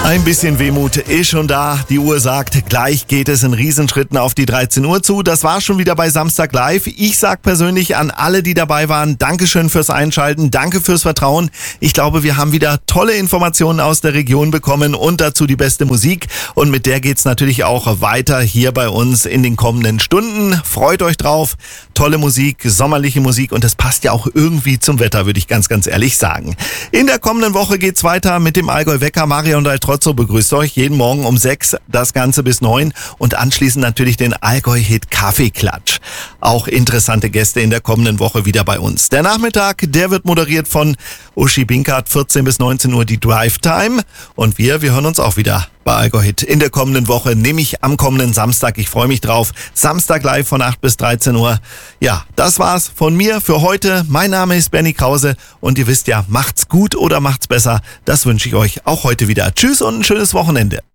Ein bisschen Wehmut ist schon da. Die Uhr sagt, gleich geht es in Riesenschritten auf die 13 Uhr zu. Das war schon wieder bei Samstag Live. Ich sag persönlich an alle, die dabei waren, Dankeschön fürs Einschalten, danke fürs Vertrauen. Ich glaube, wir haben wieder tolle Informationen aus der Region bekommen und dazu die beste Musik. Und mit der geht's natürlich auch weiter hier bei uns in den kommenden Stunden. Freut euch drauf. Tolle Musik, sommerliche Musik und das passt ja auch irgendwie zum Wetter, würde ich ganz ehrlich sagen. In der kommenden Woche geht's weiter mit dem Allgäu Wecker. Marion Daltrozzo begrüßt euch jeden Morgen um 6, das Ganze bis 9 und anschließend natürlich den Allgäu-Hit Kaffeeklatsch. Auch interessante Gäste in der kommenden Woche wieder bei uns. Der Nachmittag, der wird moderiert von Uschi Binkert, 14 bis 19 Uhr die Drive Time und wir hören uns auch wieder bei Allgäu-Hit in der kommenden Woche, nämlich am kommenden Samstag. Ich freue mich drauf. Samstag live von 8 bis 13 Uhr. Ja, das war's von mir für heute. Mein Name ist Benny Krause und ihr wisst ja, macht's gut oder macht's besser. Das wünsche ich euch auch heute wieder. Tschüss und ein schönes Wochenende.